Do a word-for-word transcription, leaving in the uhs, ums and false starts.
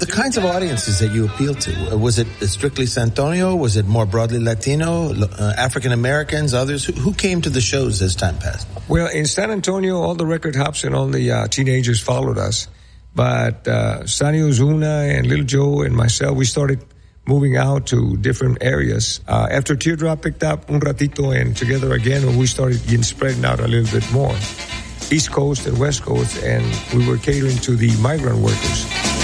kinds of audiences that you appeal to? Was it strictly San Antonio? Was it more broadly Latino, uh, African Americans, others? Who, who came to the shows as time passed? Well, in San Antonio, all the record hops and all the uh, teenagers followed us. But uh, Sonny Ozuna and Little Joe and myself, we started moving out to different areas. Uh, after Teardrop picked up Un Ratito and Together Again, we started getting spreading out a little bit more. East Coast and West Coast, and we were catering to the migrant workers.